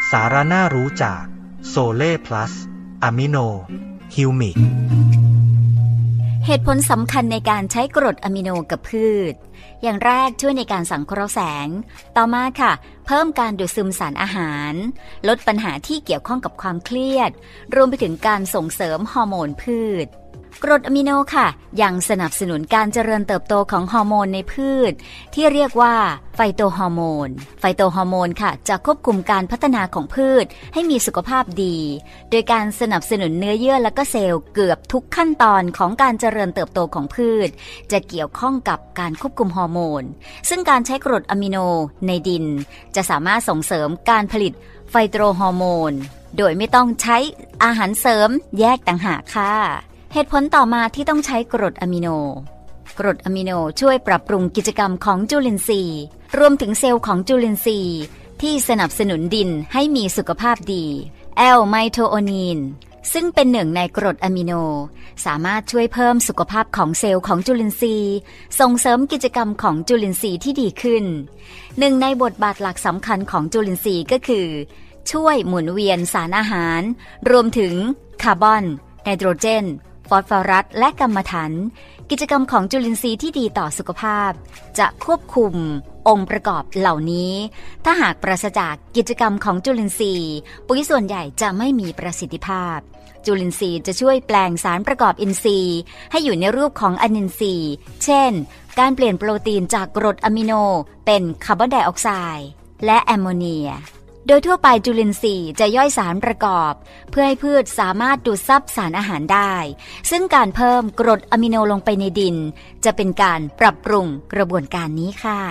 สาระน่ารู้จากโซเล่พลัสอะมิโนฮิวมิกเหตุผลสำคัญในการใช้กรดอะมิโนกับพืชอย่างแรกช่วยในการสังเคราะห์แสงต่อมาค่ะเพิ่มการดูดซึมสารอาหารลดปัญหาที่เกี่ยวข้องกับความเครียดรวมไปถึงการส่งเสริมฮอร์โมนพืชกรดอะมิโนค่ะยังสนับสนุนการเจริญเติบโตของฮอร์โมนในพืชที่เรียกว่าไฟโตฮอร์โมนค่ะจะควบคุมการพัฒนาของพืชให้มีสุขภาพดีโดยการสนับสนุนเนื้อเยื่อและก็เซลล์เกือบทุกขั้นตอนของการเจริญเติบโตของพืชจะเกี่ยวข้องกับการควบคุมฮอร์โมนซึ่งการใช้กรดอะมิโนในดินจะสามารถส่งเสริมการผลิตไฟโตฮอร์โมนโดยไม่ต้องใช้อาหารเสริมแยกต่างหากค่ะเหตุผลต่อมาที่ต้องใช้กรดอะมิโนช่วยปรับปรุงกิจกรรมของจุลินทรีย์รวมถึงเซลล์ของจุลินทรีย์ที่สนับสนุนดินให้มีสุขภาพดีแอลไมโทโอนีนซึ่งเป็นหนึ่งในกรดอะมิโนสามารถช่วยเพิ่มสุขภาพของเซลล์ของจุลินทรีย์ส่งเสริมกิจกรรมของจุลินทรีย์ที่ดีขึ้นหนึ่งในบทบาทหลักสำคัญของจุลินทรีย์ก็คือช่วยหมุนเวียนสารอาหารรวมถึงคาร์บอนไนโตรเจนฟอสฟอรัสและกัมมันถันกิจกรรมของจุลินทรีย์ที่ดีต่อสุขภาพจะควบคุมองค์ประกอบเหล่านี้ถ้าหากปราศจากกิจกรรมของจุลินทรีย์ปุ๋ยส่วนใหญ่จะไม่มีประสิทธิภาพจุลินทรีย์จะช่วยแปลงสารประกอบอินทรีย์ให้อยู่ในรูปของอนินทรีย์เช่นการเปลี่ยนโปรตีนจากกรดอะมิโนเป็นคาร์บอนไดออกไซด์และแอมโมเนียโดยทั่วไปจุลินทรีย์จะย่อยสารประกอบเพื่อให้พืชสามารถดูดซับสารอาหารได้ซึ่งการเพิ่มกรดอะมิโนลงไปในดินจะเป็นการปรับปรุงกระบวนการนี้ค่ะ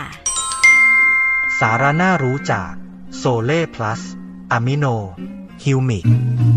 สาระน่ารู้จากโซเล่พลัสอะมิโนฮิวมิก